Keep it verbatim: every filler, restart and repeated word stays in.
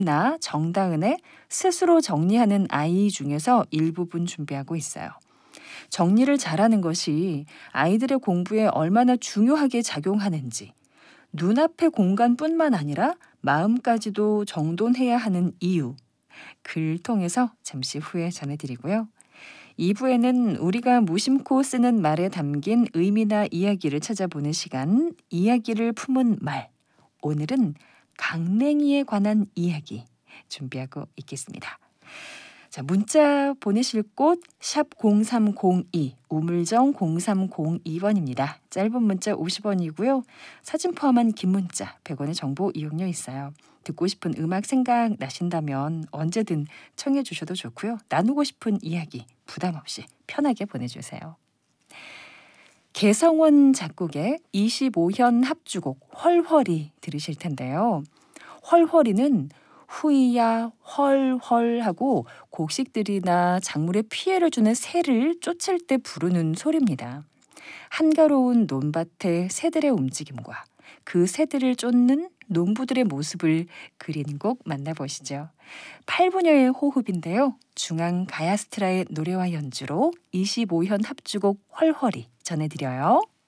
나 정다은의 스스로 정리하는 아이 중에서 일부분 준비하고 있어요. 정리를 잘하는 것이 아이들의 공부에 얼마나 중요하게 작용하는지, 눈앞의 공간뿐만 아니라 마음까지도 정돈해야 하는 이유, 글 통해서 잠시 후에 전해드리고요. 이 부에는 우리가 무심코 쓰는 말에 담긴 의미나 이야기를 찾아보는 시간, 이야기를 품은 말. 오늘은 강냉이에 관한 이야기 준비하고 있겠습니다. 자, 문자 보내실 곳 샵 공삼공이, 우물정 공삼공이 번입니다. 짧은 문자 오십 원이고요. 사진 포함한 긴 문자 백 원의 정보 이용료 있어요. 듣고 싶은 음악 생각나신다면 언제든 청해 주셔도 좋고요. 나누고 싶은 이야기 부담 없이 편하게 보내주세요. 개성원 작곡의 이십오 현 합주곡 헐헐이 들으실 텐데요. 헐헐이는 후이야 헐헐 하고 곡식들이나 작물에 피해를 주는 새를 쫓을 때 부르는 소리입니다. 한가로운 논밭의 새들의 움직임과 그 새들을 쫓는 농부들의 모습을 그리는 곡 만나보시죠. 팔 분여의 호흡인데요. 중앙 가야스트라의 노래와 연주로 이십오 현 합주곡 헐헐이 전해드려요.